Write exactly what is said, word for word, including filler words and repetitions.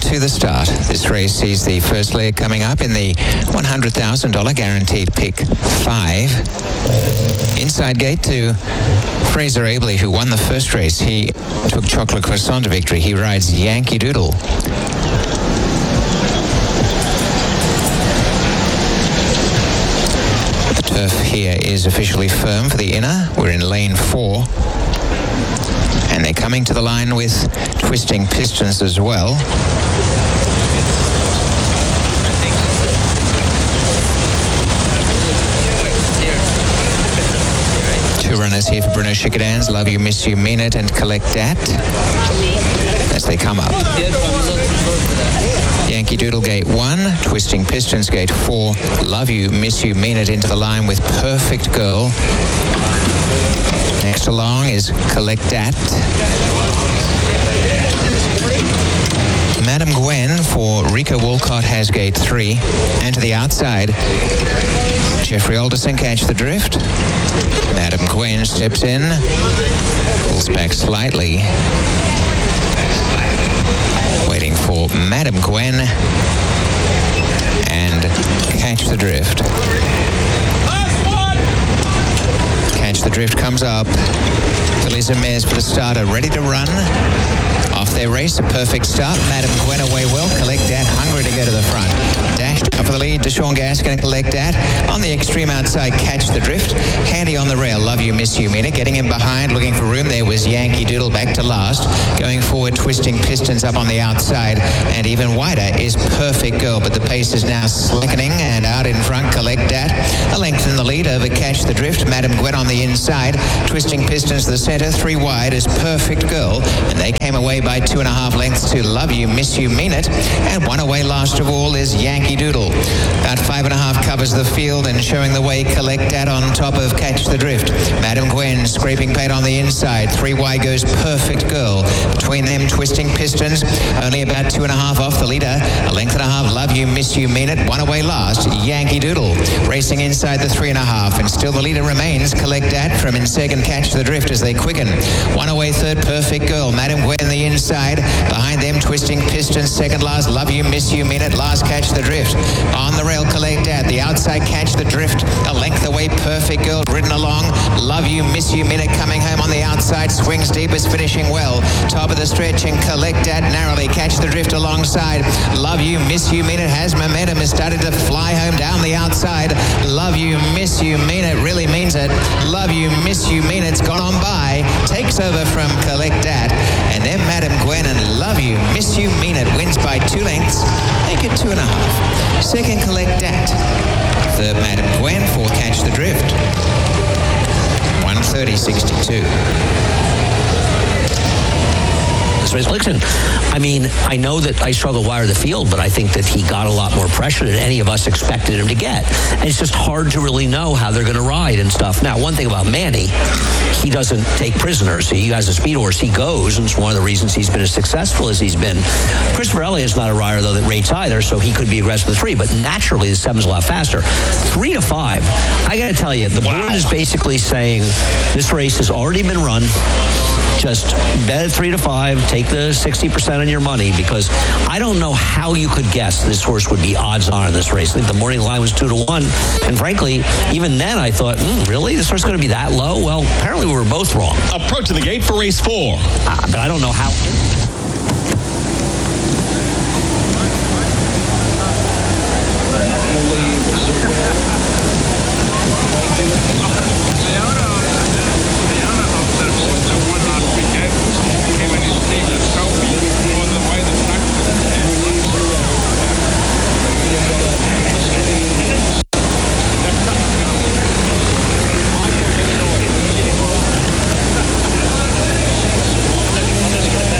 to the start. This race sees the first leg coming up in the one hundred thousand dollars guaranteed pick five. Inside gate to Fraser Abley, who won the first race. He took Chocolate Croissant to victory. He rides Yankee Doodle. The turf here is officially firm for the inner. We're in lane four. And they're coming to the line with Twisting Pistons as well. Two runners here for Bruno Chicadans. Love You, Miss You, Mean It, and Collect That as they come up. Yankee Doodle gate one, Twisting Pistons gate four. Love You, Miss You, Mean It into the line with Perfect Girl. Next along is Collect That. Madam Gwen for Rico Walcott has gate three. And to the outside, Jeffrey Alderson, Catch the Drift. Madam Gwen steps in, pulls back slightly. Waiting for Madam Gwen and Catch the Drift. Catch the Drift comes up. Fillies and mares for the starter, ready to run. Off their race, a perfect start. Madam Gwen away well. Collect That, hungry to go to the front. Dashed up for the lead. Deshaun Gaskin, Collect That. On the extreme outside, Catch the Drift. Handy on the rail, Love You, Miss You, Mean It. Getting in behind, looking for room. There was Yankee Doodle back to last. Going forward, Twisting Pistons up on the outside. And even wider is Perfect Girl. But the pace is now slackening. And out in front, Collect That. A length in the lead over Catch the Drift. Madam Gwen on the inside. Twisting Pistons the center. Three wide is Perfect Girl. And they came away by two and a half lengths to Love You, Miss You, Mean It. And one away last of all is Yankee Doodle. About five and a half covers the field and showing the way, Collect That on top of Catch the Drift. Madam Gwen scraping paint on the inside. Three wide goes Perfect Girl. Between them, Twisting Pistons. Only about two and a half off the leader. A length and a half, Love You, Miss You, Mean It. One away last, Yankee Doodle. Racing inside the three and a half. And still the leader remains, Collect That from in second, Catch the Drift as they quicken. One away third, Perfect Girl. Madam Gwen the inside. Behind them, Twisting Pistons. Second last, Love You, Miss You, Mean It. Last, Catch the Drift. On the rail, Collect That. The outside, Catch the Drift. A length away, Perfect Girl. Ridden along. Love You, Miss You, Mean It. Coming home on the outside. Swings deep, is finishing well. Top of the stretch and Collect That narrowly. Catch the Drift alongside. Love You, Miss You, Mean It. Has momentum. Has started to fly home down the outside. Love You, Miss You, Mean It. Really means it. Love You, Miss You, Mean It's gone on by. Takes over from Collect That. And then Madam Gwen and Love You, Miss You, Mean It wins by two lengths. Make it two and a half. Second, Collect That. Third, Madam Gwen for Catch the Drift. one thirty sixty-two. Listen, I mean, I know that I struggled wire the field, but I think that he got a lot more pressure than any of us expected him to get. And it's just hard to really know how they're going to ride and stuff. Now, one thing about Manny, he doesn't take prisoners. He has a speed horse. He goes, and it's one of the reasons he's been as successful as he's been. Christopher Elliott's not a rider, though, that rates either, so he could be aggressive with three, but naturally the seven's a lot faster. Three to five, I got to tell you, the wow. board is basically saying this race has already been run. Just bet at three to five, take the sixty percent on your money, because I don't know how you could guess this horse would be odds on in this race. I think the morning line was two to one. And frankly, even then I thought, mm, really? This horse is going to be that low? Well, apparently we were both wrong. Approaching the gate for race four. Uh, but I don't know how.